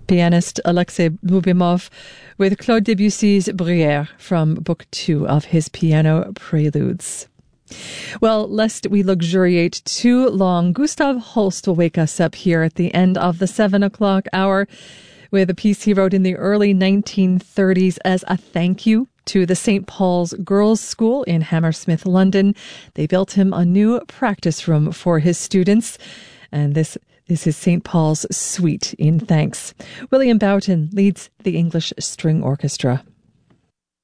pianist Alexei Lubimov with Claude Debussy's Bruyère from Book 2 of his piano preludes. Well, lest we luxuriate too long, Gustav Holst will wake us up here at the end of the 7 o'clock hour with a piece he wrote in the early 1930s as a thank you to the St. Paul's Girls' School in Hammersmith, London. They built him a new practice room for his students, and this is his St. Paul's Suite in thanks. William Boughton leads the English String Orchestra.